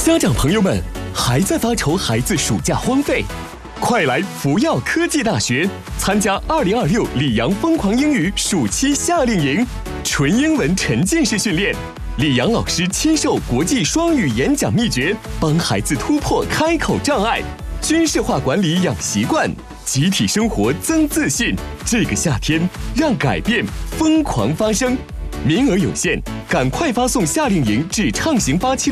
家长朋友们，还在发愁孩子暑假荒废？快来福耀科技大学参加2026李阳疯狂英语暑期夏令营，纯英文沉浸式训练，李阳老师亲授国际双语演讲秘诀，帮孩子突破开口障碍，军事化管理养习惯，集体生活增自信。这个夏天，让改变疯狂发生，名额有限，赶快发送夏令营至畅行87